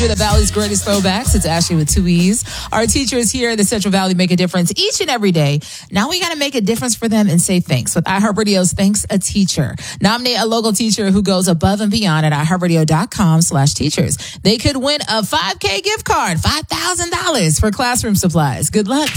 100 of Valley's greatest throwbacks. It's Ashley with 2 E's. Our teachers here in the Central Valley make a difference each and every day. Now we got to make a difference for them and say thanks with iHeartRadio's Thanks a Teacher. Nominate a local teacher who goes above and beyond at iHeartRadio.com/teachers. They could win a $5,000 gift card, $5,000 for classroom supplies. Good luck.